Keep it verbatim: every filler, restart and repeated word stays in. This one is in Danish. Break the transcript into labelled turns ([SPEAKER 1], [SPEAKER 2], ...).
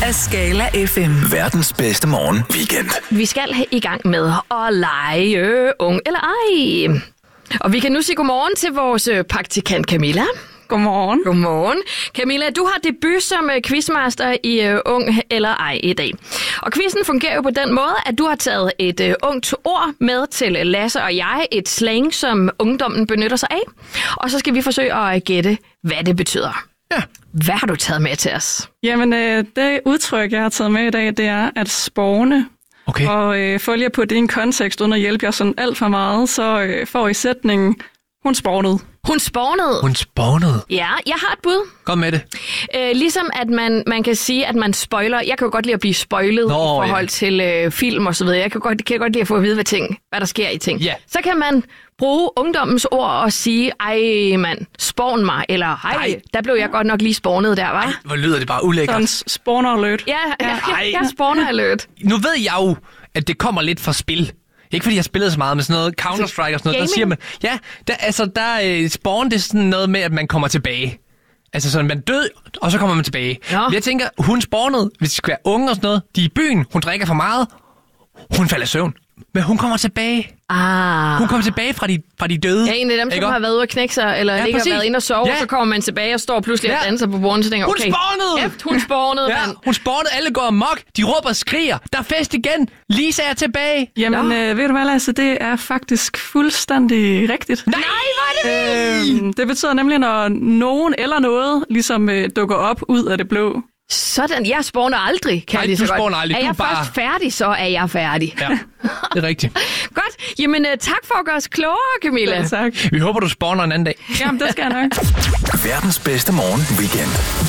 [SPEAKER 1] af Skala F M.
[SPEAKER 2] Verdens bedste morgen weekend.
[SPEAKER 3] Vi skal i gang med at lege ung eller ej. Og vi kan nu sige godmorgen til vores praktikant Camilla.
[SPEAKER 4] Godmorgen.
[SPEAKER 3] Godmorgen. Camilla, du har debut som quizmaster i uh, Ung eller ej i dag. Og quizzen fungerer jo på den måde, at du har taget et uh, ungt ord med til Lasse og jeg. Et slang, som ungdommen benytter sig af. Og så skal vi forsøge at gætte, hvad det betyder.
[SPEAKER 2] Ja.
[SPEAKER 3] Hvad har du taget med til os?
[SPEAKER 4] Jamen, øh, det udtryk, jeg har taget med i dag, det er at spåne.
[SPEAKER 2] Okay.
[SPEAKER 4] Og øh, for lige at putte det i en kontekst, uden at hjælpe jer sådan alt for meget, så øh, får I sætningen, hun spånede.
[SPEAKER 3] Hun spånede.
[SPEAKER 2] Hun spånede.
[SPEAKER 3] Ja, jeg har et bud.
[SPEAKER 2] Kom med det.
[SPEAKER 3] Øh, ligesom at man, man kan sige, at man spoiler. Jeg kan jo godt lide at blive spoilet
[SPEAKER 2] Nå,
[SPEAKER 3] i forhold
[SPEAKER 2] ja.
[SPEAKER 3] til øh, film og så videre. Jeg kan godt, kan godt lide at få at vide, hvad, ting, hvad der sker i ting.
[SPEAKER 2] Ja.
[SPEAKER 3] Så kan man bruge ungdommens ord og sige, ej mand, spån mig, eller hej,
[SPEAKER 2] Ej.
[SPEAKER 3] der blev jeg godt nok lige spånet der, hva'?
[SPEAKER 2] Hvor lyder det bare ulækkert.
[SPEAKER 4] Sådan spawner alert.
[SPEAKER 3] Ja, ja, ja,
[SPEAKER 2] Ej.
[SPEAKER 3] jeg spåner alert.
[SPEAKER 2] Nu ved jeg jo, at det kommer lidt fra spil. Ikke fordi jeg spillede så meget med sådan noget Counter-Strike og sådan noget. Der
[SPEAKER 3] Gaming?
[SPEAKER 2] siger man, ja, der, altså der øh, spawn det sådan noget med, at man kommer tilbage. Altså sådan, man død, og så kommer man tilbage.
[SPEAKER 3] Nå.
[SPEAKER 2] Jeg tænker, hun spawnede, hvis de skal være unge og sådan noget. De er i byen, hun drikker for meget. Hun falder i søvn. Men hun kommer tilbage.
[SPEAKER 3] Ah.
[SPEAKER 2] Hun kommer tilbage fra de, fra de døde.
[SPEAKER 3] Ja, en af dem, som
[SPEAKER 2] Ikke?
[SPEAKER 3] har været ude at knække sig, eller
[SPEAKER 2] Ja,
[SPEAKER 3] ja, ikke har
[SPEAKER 2] præcis.
[SPEAKER 3] været inde og sove,
[SPEAKER 2] Ja.
[SPEAKER 3] og så kommer man tilbage og står pludselig
[SPEAKER 2] Ja.
[SPEAKER 3] og danser på borden, så tænker
[SPEAKER 2] Hun
[SPEAKER 3] okay,
[SPEAKER 2] spawnede!
[SPEAKER 3] Kæft, hun spawnede,
[SPEAKER 2] Ja,
[SPEAKER 3] mand.
[SPEAKER 2] hun spawnede, alle går amok. De råber og skriger. Der er fest igen. Lisa er tilbage.
[SPEAKER 4] Jamen, øh, ved du hvad, Lasse, det er faktisk fuldstændig rigtigt.
[SPEAKER 2] Nej, hvor er det
[SPEAKER 4] Øhm, det betyder nemlig, når nogen eller noget ligesom øh, dukker op ud af det blå.
[SPEAKER 3] Sådan, jeg spawner aldrig, kan
[SPEAKER 2] Nej,
[SPEAKER 3] jeg lige så
[SPEAKER 2] du
[SPEAKER 3] godt.
[SPEAKER 2] spawner aldrig,
[SPEAKER 3] Er
[SPEAKER 2] du
[SPEAKER 3] jeg
[SPEAKER 2] er bare-
[SPEAKER 3] først færdig, så er jeg færdig.
[SPEAKER 2] Ja, det er rigtigt.
[SPEAKER 3] Godt, jamen uh, tak for at gøre os klogere, Camilla.
[SPEAKER 4] Tak.
[SPEAKER 2] Vi håber, du spawner en anden dag.
[SPEAKER 4] Jamen, det skal jeg nok.
[SPEAKER 5] Verdens bedste morgen weekend.